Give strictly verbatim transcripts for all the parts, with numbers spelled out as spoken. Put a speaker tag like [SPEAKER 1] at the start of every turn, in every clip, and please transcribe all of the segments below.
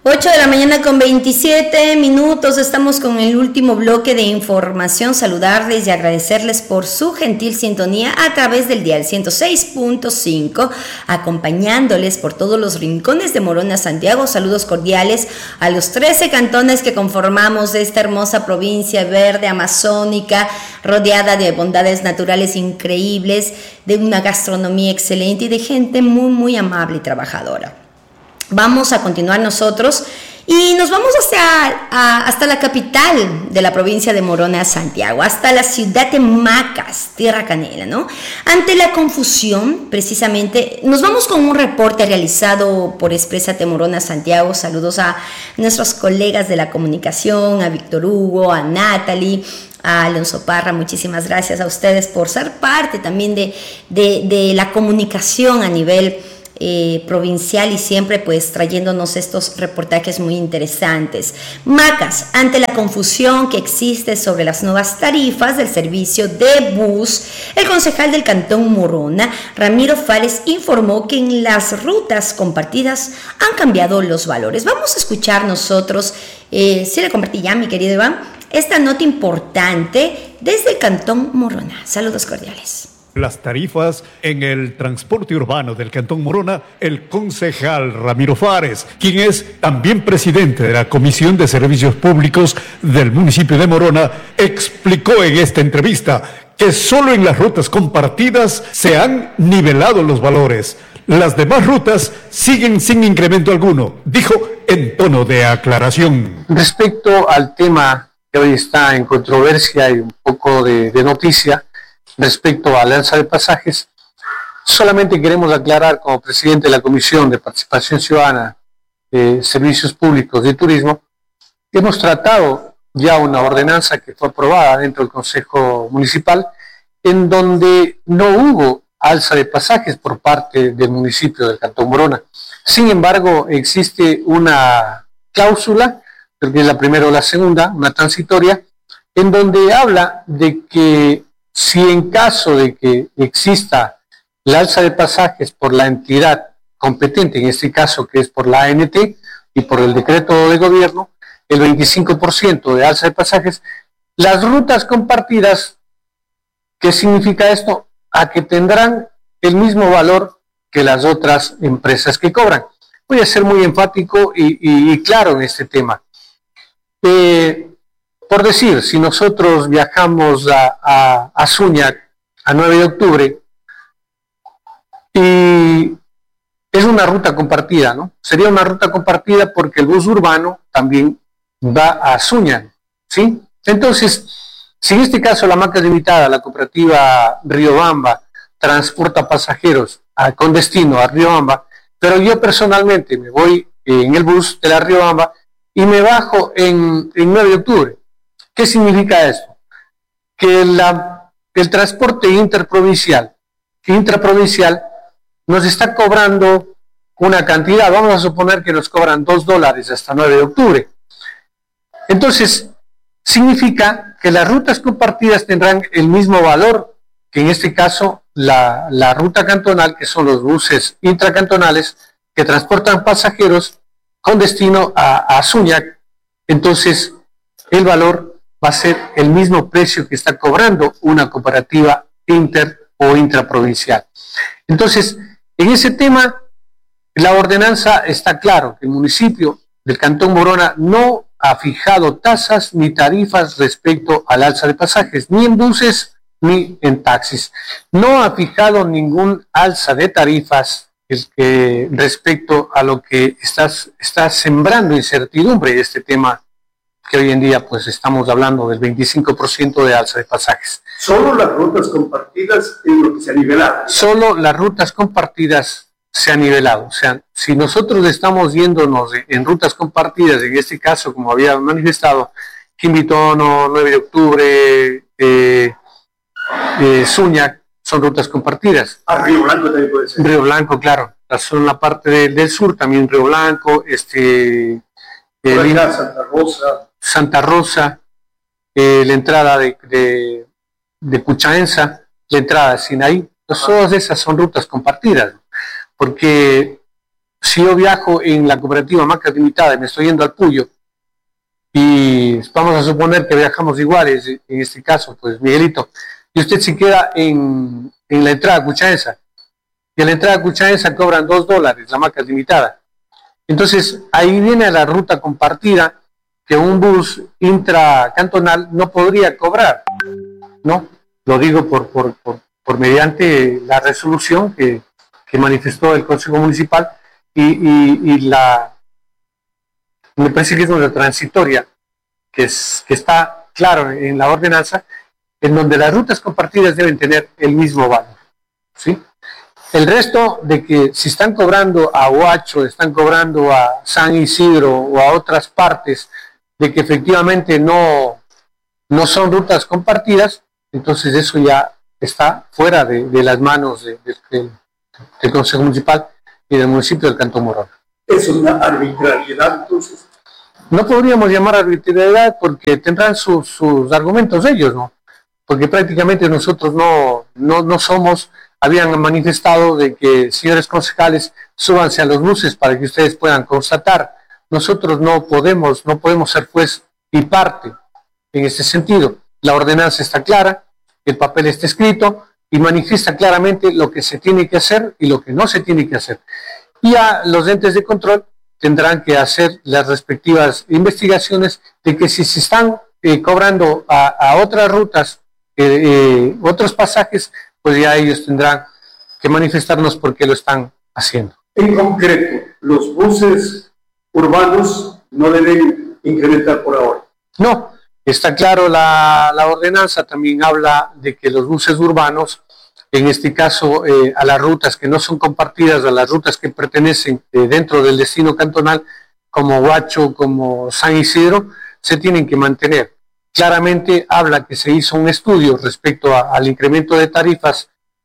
[SPEAKER 1] ocho de la mañana con veintisiete minutos, estamos con el último bloque de información. Saludarles y agradecerles por su gentil sintonía a través del dial ciento seis punto cinco, acompañándoles por todos los rincones de Morona, Santiago. Saludos cordiales a los trece cantones que conformamos esta hermosa provincia verde amazónica, rodeada de bondades naturales increíbles, de una gastronomía excelente y de gente muy, muy amable y trabajadora. Vamos a continuar nosotros y nos vamos hasta, a, hasta la capital de la provincia de Morona, Santiago, hasta la ciudad de Macas, Tierra Canela, ¿no? Ante la confusión, precisamente, nos vamos con un reporte realizado por Exprésate Morona, Santiago. Saludos a nuestros colegas de la comunicación, a Víctor Hugo, a Natalie, a Alonso Parra. Muchísimas gracias a ustedes por ser parte también de, de, de la comunicación a nivel Eh, provincial y siempre pues trayéndonos estos reportajes muy interesantes. Macas, ante la confusión que existe sobre las nuevas tarifas del servicio de bus, el concejal del Cantón Morona, Ramiro Fares, informó que en las rutas compartidas han cambiado los valores. Vamos a escuchar nosotros, eh, si le compartí ya, mi querido Iván, esta nota importante desde el Cantón Morona. Saludos cordiales.
[SPEAKER 2] Las tarifas en el transporte urbano del Cantón Morona, el concejal Ramiro Fares, quien es también presidente de la Comisión de Servicios Públicos del municipio de Morona, explicó en esta entrevista que solo en las rutas compartidas se han nivelado los valores. Las demás rutas siguen sin incremento alguno, dijo en tono de aclaración.
[SPEAKER 3] Respecto al tema que hoy está en controversia y un poco de, de noticia, respecto al alza de pasajes, solamente queremos aclarar como presidente de la Comisión de Participación Ciudadana de Servicios Públicos de Turismo, que hemos tratado ya una ordenanza que fue aprobada dentro del Consejo Municipal, en donde no hubo alza de pasajes por parte del municipio del Cantón Morona. Sin embargo, existe una cláusula, creo que es la primera o la segunda, una transitoria, en donde habla de que si en caso de que exista el alza de pasajes por la entidad competente, en este caso que es por la A N T y por el decreto de gobierno, el veinticinco por ciento de alza de pasajes, las rutas compartidas, ¿qué significa esto? A que tendrán el mismo valor que las otras empresas que cobran. Voy a ser muy enfático y, y, y claro en este tema. Eh, Por decir, si nosotros viajamos a, a, a Suñac a nueve de octubre y es una ruta compartida, ¿no? Sería una ruta compartida porque el bus urbano también va a Suñac, ¿sí? Entonces, si en este caso la marca limitada, la cooperativa Riobamba, transporta pasajeros a, con destino a Riobamba, pero yo personalmente me voy en el bus de la Riobamba y me bajo en, en nueve de octubre. ¿Qué significa esto? Que la, el transporte interprovincial, intraprovincial, nos está cobrando una cantidad, vamos a suponer que nos cobran dos dólares hasta nueve de octubre. Entonces, significa que las rutas compartidas tendrán el mismo valor que en este caso la, la ruta cantonal, que son los buses intracantonales que transportan pasajeros con destino a, a Suñac. Entonces, el valor va a ser el mismo precio que está cobrando una cooperativa inter o intraprovincial. Entonces, en ese tema, la ordenanza está claro que el municipio del Cantón Morona no ha fijado tasas ni tarifas respecto al alza de pasajes, ni en buses ni en taxis. No ha fijado ningún alza de tarifas eh, respecto a lo que estás, está sembrando incertidumbre este tema, que hoy en día pues estamos hablando del veinticinco por ciento de alza de pasajes.
[SPEAKER 4] Solo las rutas compartidas es lo que se ha nivelado.
[SPEAKER 3] Solo las rutas compartidas se han nivelado. O sea, si nosotros estamos yéndonos en rutas compartidas, en este caso, como había manifestado, Quinvitono, nueve de octubre, eh, eh, Suñac, son rutas compartidas.
[SPEAKER 4] Ah, Río Blanco también puede ser.
[SPEAKER 3] Río Blanco, claro. Son la parte de, del sur, también Río Blanco, este...
[SPEAKER 4] Eh, acá, Santa Rosa.
[SPEAKER 3] Santa Rosa, eh, la entrada de, de, de Puchaenza, la entrada de Sinaí. Pues todas esas son rutas compartidas, porque si yo viajo en la cooperativa Macas Limitada y me estoy yendo al Puyo, y vamos a suponer que viajamos iguales, en este caso, pues Miguelito, y usted se queda en, en la entrada Cuchaenza, y en la entrada Cuchaenza cobran dos dólares, la Macas Limitada. Entonces, ahí viene la ruta compartida que un bus intracantonal no podría cobrar, ¿no? Lo digo por, por, por, por mediante la resolución que, que manifestó el Consejo Municipal y, y, y la, me parece que es una transitoria, que, es, que está claro en la ordenanza, en donde las rutas compartidas deben tener el mismo valor, ¿sí? El resto de que si están cobrando a Huacho, están cobrando a San Isidro o a otras partes, de que efectivamente no, no son rutas compartidas, entonces eso ya está fuera de, de las manos de, de, de, del Consejo Municipal y del municipio del Cantón Morona.
[SPEAKER 4] ¿Es una arbitrariedad entonces?
[SPEAKER 3] No podríamos llamar arbitrariedad porque tendrán sus, sus argumentos ellos, ¿no? Porque prácticamente nosotros no, no, no somos, habían manifestado de que, señores concejales, súbanse a los buses para que ustedes puedan constatar. Nosotros no podemos, no podemos ser juez y parte en este sentido. La ordenanza está clara, el papel está escrito y manifiesta claramente lo que se tiene que hacer y lo que no se tiene que hacer. Y a los entes de control tendrán que hacer las respectivas investigaciones de que si se están eh, cobrando a, a otras rutas, eh, eh, otros pasajes, pues ya ellos tendrán que manifestarnos por qué lo están haciendo.
[SPEAKER 4] En concreto, los buses urbanos no deben incrementar por ahora.
[SPEAKER 3] No, está claro la, la ordenanza, también habla de que los buses urbanos, en este caso eh, a las rutas que no son compartidas, a las rutas que pertenecen eh, dentro del destino cantonal, como Huacho, como San Isidro, se tienen que mantener. Claramente habla que se hizo un estudio respecto a, al incremento de tarifas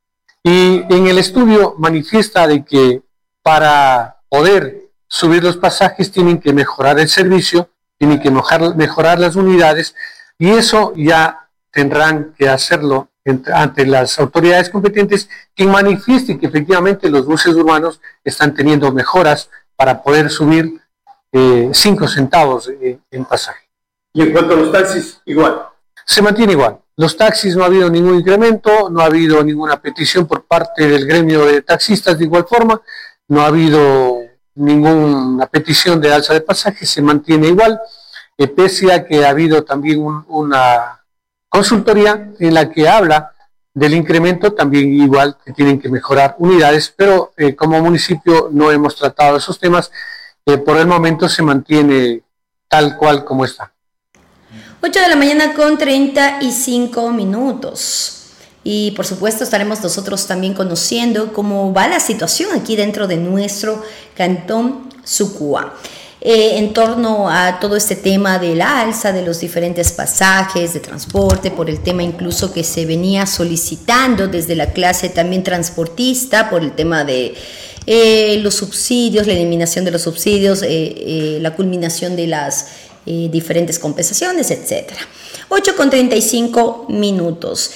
[SPEAKER 3] y en el estudio manifiesta de que para poder subir los pasajes tienen que mejorar el servicio, tienen que mejorar, mejorar las unidades y eso ya tendrán que hacerlo entre, ante las autoridades competentes, quien manifieste que efectivamente los buses urbanos están teniendo mejoras para poder subir eh, cinco centavos eh, en pasaje.
[SPEAKER 4] Y en cuanto a los taxis, igual.
[SPEAKER 3] Se mantiene igual. Los taxis no ha habido ningún incremento, no ha habido ninguna petición por parte del gremio de taxistas de igual forma, no ha habido ninguna petición de alza de pasajes, se mantiene igual, eh, pese a que ha habido también un, una consultoría en la que habla del incremento, también igual que tienen que mejorar unidades, pero eh, como municipio no hemos tratado esos temas, eh, por el momento se mantiene tal cual como está.
[SPEAKER 1] ocho de la mañana con treinta y cinco minutos. Y por supuesto estaremos nosotros también conociendo cómo va la situación aquí dentro de nuestro cantón Sucúa. Eh, en torno a todo este tema de la alza de los diferentes pasajes de transporte, por el tema incluso que se venía solicitando desde la clase también transportista, por el tema de eh, los subsidios, la eliminación de los subsidios, eh, eh, la culminación de las eh, diferentes compensaciones, etcétera. ocho con treinta y cinco minutos.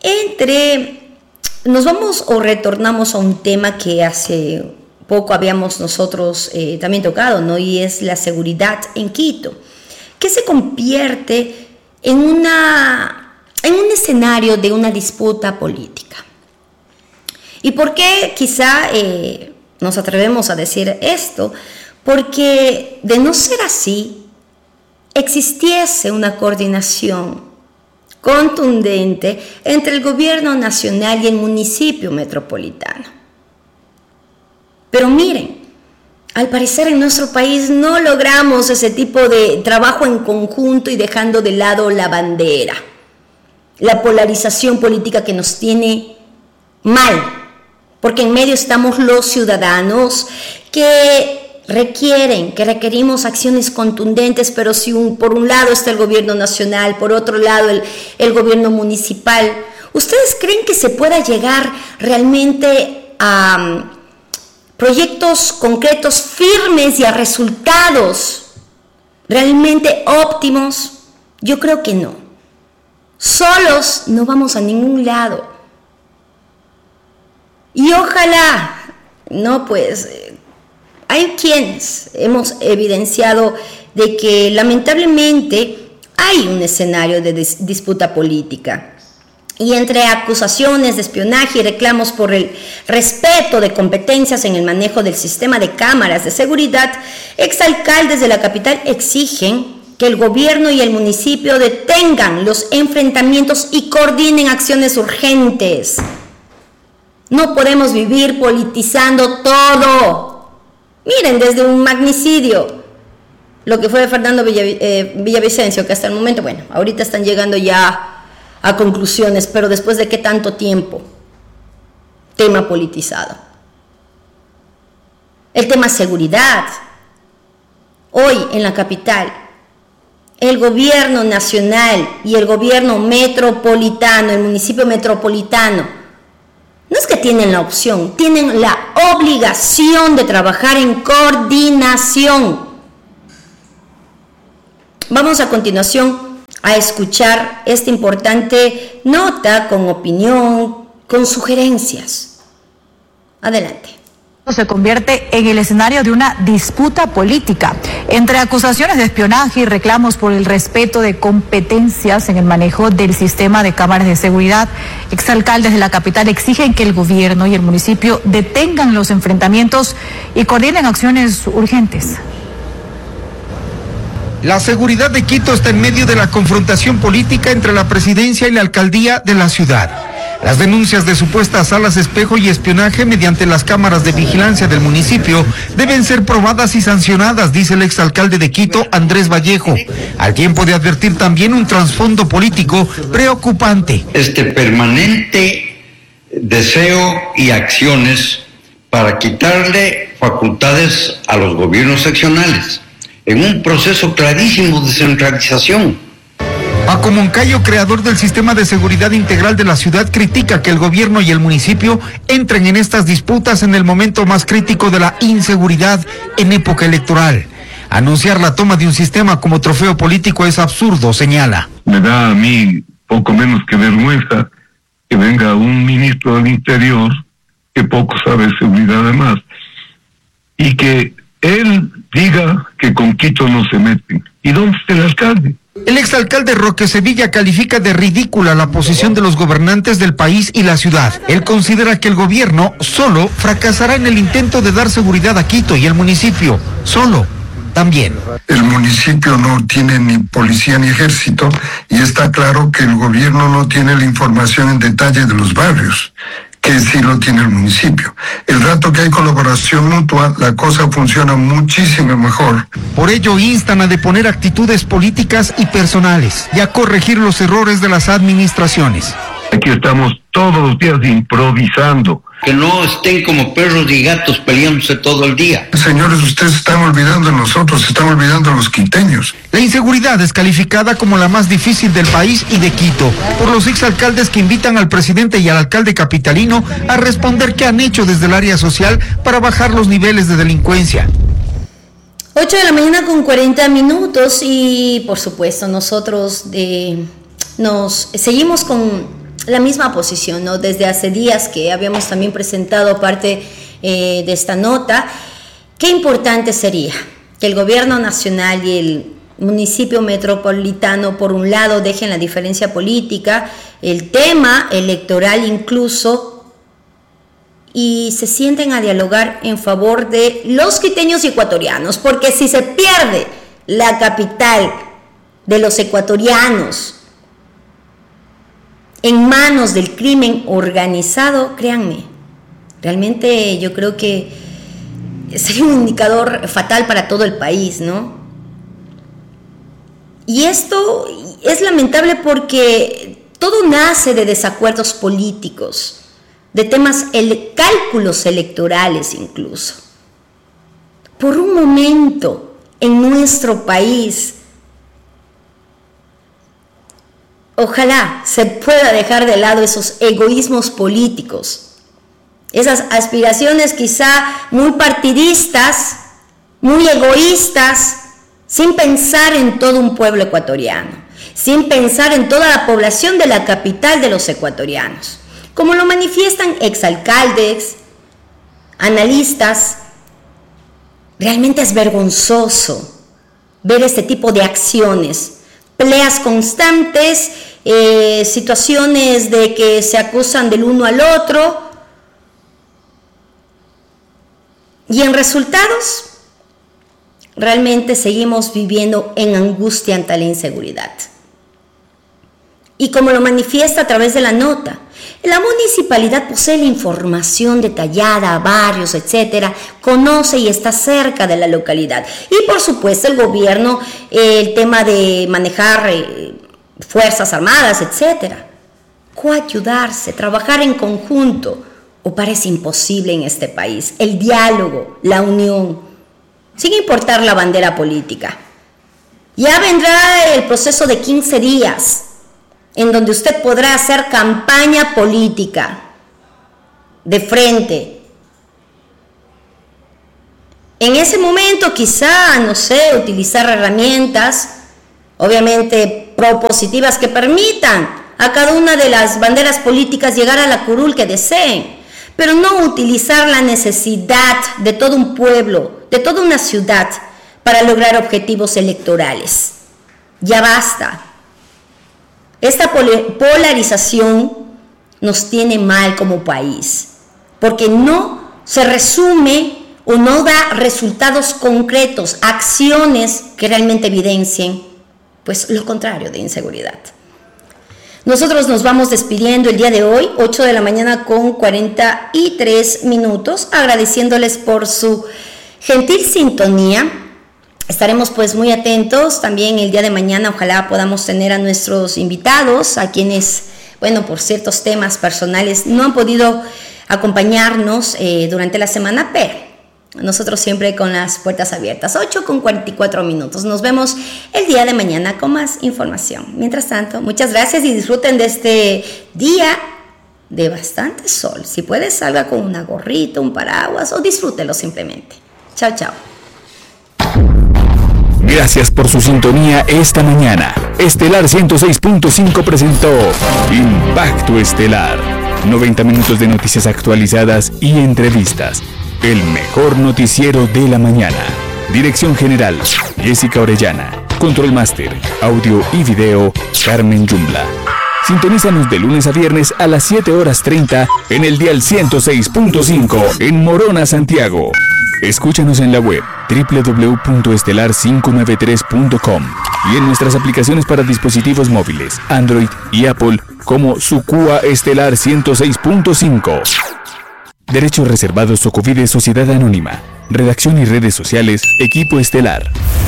[SPEAKER 1] Entre, nos vamos o retornamos a un tema que hace poco habíamos nosotros eh, también tocado, ¿no? Y es la seguridad en Quito, que se convierte en, una, en un escenario de una disputa política. ¿Y por qué quizá eh, nos atrevemos a decir esto? Porque de no ser así, existiese una coordinación contundente entre el gobierno nacional y el municipio metropolitano. Pero miren, al parecer en nuestro país no logramos ese tipo de trabajo en conjunto y dejando de lado la bandera, la polarización política que nos tiene mal, porque en medio estamos los ciudadanos que requieren, que requerimos acciones contundentes, pero si un, por un lado está el gobierno nacional, por otro lado el, el gobierno municipal, ¿ustedes creen que se pueda llegar realmente a um, proyectos concretos, firmes y a resultados realmente óptimos? Yo creo que no. Solos no vamos a ningún lado. Y ojalá, no pues... hay quienes hemos evidenciado de que lamentablemente hay un escenario de dis- disputa política. Y entre acusaciones de espionaje y reclamos por el respeto de competencias en el manejo del sistema de cámaras de seguridad, exalcaldes de la capital exigen que el gobierno y el municipio detengan los enfrentamientos y coordinen acciones urgentes. No podemos vivir politizando todo. Miren, desde un magnicidio, lo que fue de Fernando Villa, eh, Villavicencio, que hasta el momento, bueno, ahorita están llegando ya a conclusiones, pero después de qué tanto tiempo, tema politizado. El tema seguridad. Hoy en la capital, el gobierno nacional y el gobierno metropolitano, el municipio metropolitano, no es que tienen la opción, tienen la obligación de trabajar en coordinación. Vamos a continuación a escuchar esta importante nota con opinión, con sugerencias. Adelante.
[SPEAKER 5] Se convierte en el escenario de una disputa política entre acusaciones de espionaje y reclamos por el respeto de competencias en el manejo del sistema de cámaras de seguridad. Exalcaldes de la capital exigen que el gobierno y el municipio detengan los enfrentamientos y coordinen acciones urgentes.
[SPEAKER 6] La seguridad de Quito está en medio de la confrontación política entre la presidencia y la alcaldía de la ciudad. Las denuncias de supuestas salas espejo y espionaje mediante las cámaras de vigilancia del municipio deben ser probadas y sancionadas, dice el exalcalde de Quito, Andrés Vallejo, al tiempo de advertir también un trasfondo político preocupante.
[SPEAKER 7] Este permanente deseo y acciones para quitarle facultades a los gobiernos seccionales, en un proceso clarísimo de centralización.
[SPEAKER 6] Paco Moncayo, creador del sistema de seguridad integral de la ciudad, critica que el gobierno y el municipio entren en estas disputas en el momento más crítico de la inseguridad en época electoral. Anunciar la toma de un sistema como trofeo político es absurdo, señala.
[SPEAKER 8] Me da a mí poco menos que vergüenza que venga un ministro del Interior que poco sabe de seguridad además y que él diga que con Quito no se meten. ¿Y dónde está el alcalde?
[SPEAKER 6] El exalcalde Roque Sevilla califica de ridícula la posición de los gobernantes del país y la ciudad. Él considera que el gobierno solo fracasará en el intento de dar seguridad a Quito y el municipio. Solo. También.
[SPEAKER 9] El municipio no tiene ni policía ni ejército y está claro que el gobierno no tiene la información en detalle de los barrios, que sí lo tiene el municipio. El rato que hay colaboración mutua, la cosa funciona muchísimo mejor.
[SPEAKER 6] Por ello instan a deponer actitudes políticas y personales y a corregir los errores de las administraciones.
[SPEAKER 8] Aquí estamos todos los días improvisando.
[SPEAKER 7] Que no estén como perros y gatos peleándose todo el día.
[SPEAKER 9] Señores, ustedes se están olvidando de nosotros, se están olvidando de los quiteños.
[SPEAKER 6] La inseguridad es calificada como la más difícil del país y de Quito, por los exalcaldes que invitan al presidente y al alcalde capitalino a responder qué han hecho desde el área social para bajar los niveles de delincuencia.
[SPEAKER 1] ocho de la mañana con cuarenta minutos y por supuesto nosotros eh, nos seguimos con la misma posición, ¿no? Desde hace días que habíamos también presentado parte eh, de esta nota. Qué importante sería que el gobierno nacional y el municipio metropolitano, por un lado, dejen la diferencia política, el tema electoral incluso, y se sienten a dialogar en favor de los quiteños y ecuatorianos, porque si se pierde la capital de los ecuatorianos en manos del crimen organizado, créanme, realmente yo creo que sería un indicador fatal para todo el país, ¿no? Y esto es lamentable porque todo nace de desacuerdos políticos, de temas, el, cálculos electorales incluso. Por un momento en nuestro país, ojalá se pueda dejar de lado esos egoísmos políticos, esas aspiraciones quizá muy partidistas, muy egoístas, sin pensar en todo un pueblo ecuatoriano, sin pensar en toda la población de la capital de los ecuatorianos, como lo manifiestan exalcaldes, analistas, Realmente es vergonzoso ver este tipo de acciones, peleas constantes, eh, situaciones de que se acusan del uno al otro, y en resultados realmente seguimos viviendo en angustia ante la inseguridad. Y como lo manifiesta a través de la nota, la municipalidad posee la información detallada, barrios, etcétera, conoce y está cerca de la localidad. Y por supuesto el gobierno, eh, el tema de manejar eh, fuerzas armadas, etcétera. Coayudarse, trabajar en conjunto, o parece imposible en este país. El diálogo, la unión, sin importar la bandera política. Ya vendrá el proceso de quince días, en donde usted podrá hacer campaña política de frente. En ese momento quizá, no sé, utilizar herramientas, obviamente propositivas, que permitan a cada una de las banderas políticas llegar a la curul que deseen, pero no utilizar la necesidad de todo un pueblo, de toda una ciudad, para lograr objetivos electorales. Ya basta. Esta polarización nos tiene mal como país, porque no se resume o no da resultados concretos, acciones que realmente evidencien, pues, lo contrario de inseguridad. Nosotros nos vamos despidiendo el día de hoy, ocho de la mañana con cuarenta y tres minutos, agradeciéndoles por su gentil sintonía. Estaremos pues muy atentos también el día de mañana, ojalá podamos tener a nuestros invitados, a quienes, bueno, por ciertos temas personales no han podido acompañarnos eh, durante la semana, pero nosotros siempre con las puertas abiertas. Ocho con cuarenta y cuatro minutos, nos vemos el día de mañana con más información. Mientras tanto, muchas gracias y disfruten de este día de bastante sol. Si puede, salga con una gorrita, un paraguas o disfrútelo simplemente. Chao, chao.
[SPEAKER 10] Gracias por su sintonía esta mañana. Estelar ciento seis punto cinco presentó Impacto Estelar. noventa minutos de noticias actualizadas y entrevistas. El mejor noticiero de la mañana. Dirección General, Jessica Orellana. Control Máster, audio y video, Carmen Yumbla. Sintonízanos de lunes a viernes a las siete horas treinta en el dial ciento seis punto cinco en Morona, Santiago. Escúchanos en la web doble u doble u doble u punto estelar quinientos noventa y tres punto com y en nuestras aplicaciones para dispositivos móviles, Android y Apple como Sucua Estelar ciento seis punto cinco. Derechos reservados Socovide Sociedad Anónima. Redacción y redes sociales Equipo Estelar.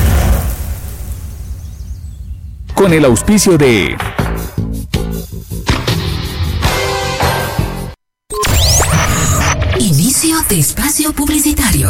[SPEAKER 10] Con el auspicio de
[SPEAKER 11] Inicio de espacio publicitario.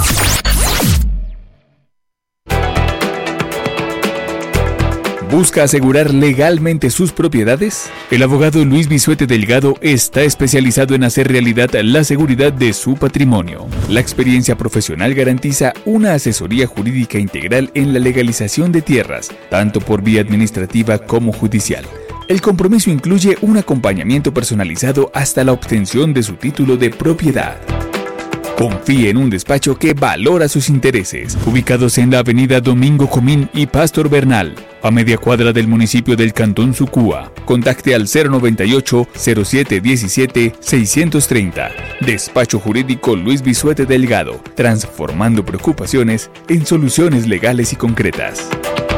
[SPEAKER 10] ¿Busca asegurar legalmente sus propiedades? El abogado Luis Bisuete Delgado está especializado en hacer realidad la seguridad de su patrimonio. La experiencia profesional garantiza una asesoría jurídica integral en la legalización de tierras, tanto por vía administrativa como judicial. El compromiso incluye un acompañamiento personalizado hasta la obtención de su título de propiedad. Confíe en un despacho que valora sus intereses. Ubicados en la avenida Domingo Comín y Pastor Bernal, a media cuadra del municipio del Cantón Sucúa. Contacte al cero noventa y ocho, cero siete diecisiete, seiscientos treinta. Despacho Jurídico Luis Bisuete Delgado, transformando preocupaciones en soluciones legales y concretas.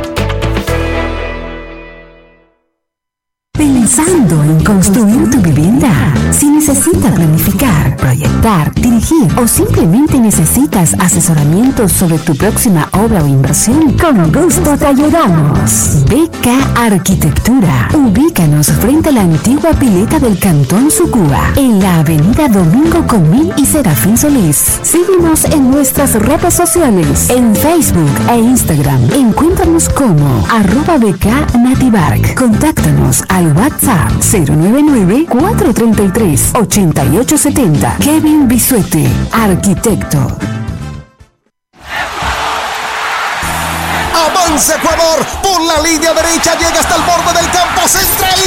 [SPEAKER 11] Pensando en construir tu vivienda. Si necesitas planificar, proyectar, dirigir o simplemente necesitas asesoramiento sobre tu próxima obra o inversión, con gusto te ayudamos. B K Arquitectura. Ubícanos frente a la antigua pileta del Cantón Sucúa, en la avenida Domingo Comín y Serafín Solís. Síguenos en nuestras redes sociales, en Facebook e Instagram. Encuéntranos como arroba B K Nativark. Contáctanos al WhatsApp cero nueve nueve, cuatro tres tres, ocho ocho siete cero. Kevin Bisuete, arquitecto.
[SPEAKER 12] Avanza Ecuador, por la línea derecha llega hasta el borde del campo central.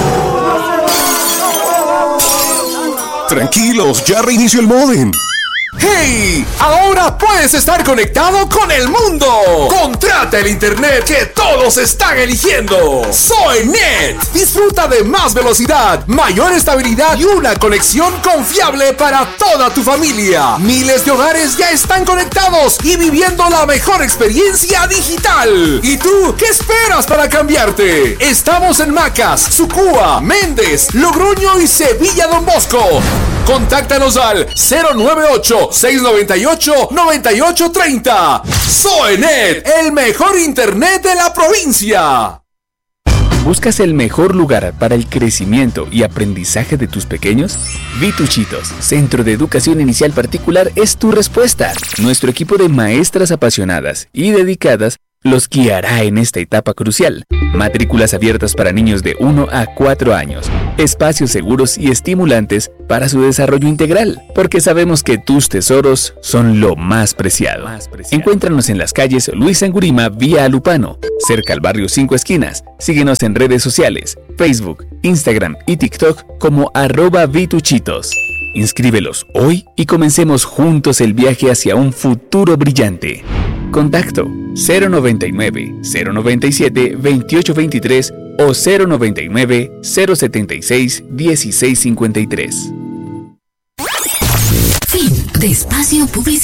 [SPEAKER 12] Tranquilos, ya reinició el módem.
[SPEAKER 13] ¡Hey! Ahora puedes estar conectado con el mundo. Contrata el internet que todos están eligiendo. Soynet. Disfruta de más velocidad, mayor estabilidad y una conexión confiable para toda tu familia. Miles de hogares ya están conectados y viviendo la mejor experiencia digital. ¿Y tú qué esperas para cambiarte? Estamos en Macas, Sucúa, Méndez, Logroño y Sevilla Don Bosco. Contáctanos al cero nueve ocho, seis nueve ocho, nueve ocho tres cero. Soynet, el mejor internet de la provincia.
[SPEAKER 10] ¿Buscas el mejor lugar para el crecimiento y aprendizaje de tus pequeños? Vituchitos, Centro de Educación Inicial Particular, es tu respuesta. Nuestro equipo de maestras apasionadas y dedicadas los guiará en esta etapa crucial. Matrículas abiertas para niños de uno a cuatro años. Espacios seguros y estimulantes para su desarrollo integral, porque sabemos que tus tesoros son lo más preciado. Encuéntranos en las calles Luis Angurima vía Alupano, cerca al barrio Cinco Esquinas. Síguenos en redes sociales, Facebook, Instagram y TikTok como arroba Vituchitos. Inscríbelos hoy y comencemos juntos el viaje hacia un futuro brillante. Contacto cero noventa y nueve, cero noventa y siete, veintiocho veintitrés o cero noventa y nueve, cero setenta y seis, dieciséis cincuenta y tres.
[SPEAKER 11] Fin de espacio publicitario.